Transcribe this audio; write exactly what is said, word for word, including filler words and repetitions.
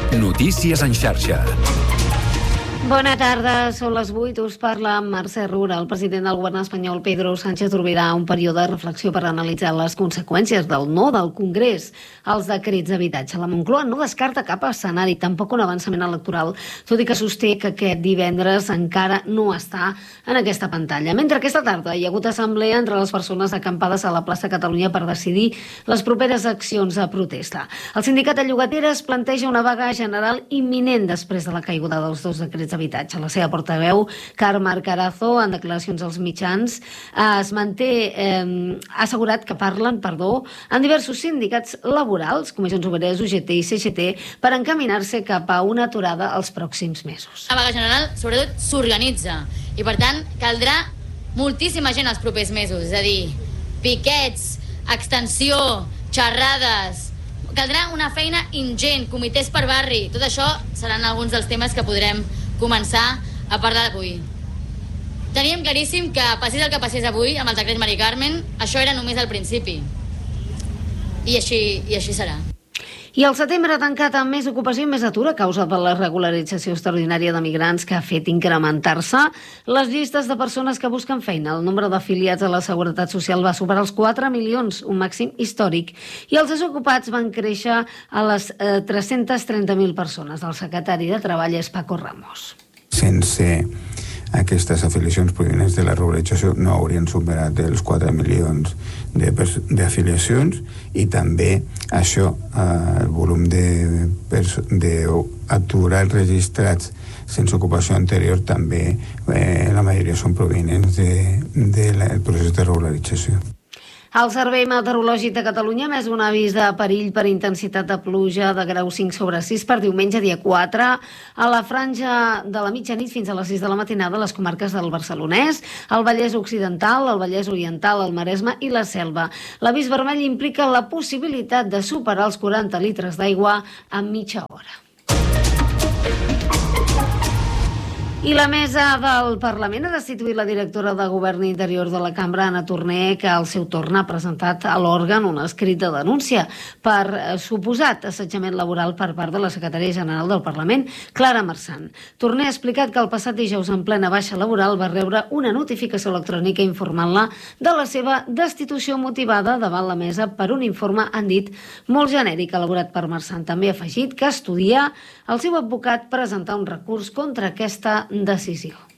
Notícies en xarxa. Bona tarda, són les vuit, us parla Mercè Rura. El president del govern espanyol, Pedro Sánchez, obrirà un període de reflexió per analitzar les conseqüències del no del Congrés als decrets d'habitatge. La Moncloa no descarta cap escenari, tampoc un avançament electoral, tot i que sosté que aquest divendres encara no està en aquesta pantalla. Mentre aquesta tarda hi ha hagut assemblea entre les persones acampades a la plaça Catalunya per decidir les properes accions de protesta. El sindicat de llogateres planteja una vaga general imminent després de la caiguda dels dos decrets d'habitatge. La seva portaveu, Carme Arcarazo, en declaracions als mitjans, es manté, eh, ha assegurat que parlen, perdó, amb diversos sindicats laborals, Comissions Obreres, U G T i C G T, per encaminar-se cap a una aturada els pròxims mesos. La vaga general, sobretot, s'organitza i, per tant, caldrà moltíssima gent els propers mesos, és a dir, piquets, extensió, xerrades. Caldrà una feina ingent, comitès per barri. Tot això seran alguns dels temes que podrem començar a parlar avui. Teníem claríssim que passés el que passés avui amb el decret Mari Carmen, això era només el principi. I així, i així serà. I el setembre ha tancat amb més ocupació i més atur a causa de la regularització extraordinària de migrants que ha fet incrementar-se les llistes de persones que busquen feina. El nombre d'afiliats a la Seguretat Social va superar els quatre milions, un màxim històric, i els desocupats van créixer a les eh, tres-centes trenta mil persones. El secretari de Treball és Paco Ramos. Sense aquestes afiliacions provinents de la regularització no haurien superat els quatre milions d'afiliacions i també això, eh, el volum d'aturats registrats sense ocupació anterior també, eh, la majoria són provinents del de, de procés de regularització. El Servei Meteorològic de Catalunya ha emès un avís de perill per intensitat de pluja de grau cinc sobre sis per diumenge dia quatre a la franja de la mitjanit fins a les sis de la matinada a les comarques del Barcelonès, el Vallès Occidental, el Vallès Oriental, el Maresme i la Selva. L'avís vermell implica la possibilitat de superar els quaranta litres d'aigua en mitja hora. I la mesa del Parlament ha destituït la directora de Govern Interior de la Cambra, Anna Torner, que al seu torn ha presentat a l'òrgan un escrit de denúncia per suposat assetjament laboral per part de la secretària general del Parlament, Clara Marsan. Torner ha explicat que el passat dijous en plena baixa laboral va rebre una notificació electrònica informant-la de la seva destitució motivada davant la mesa per un informe, han dit, molt genèric elaborat per Marsan. També ha afegit que estudia el seu advocat presentar un recurs contra aquesta decisió.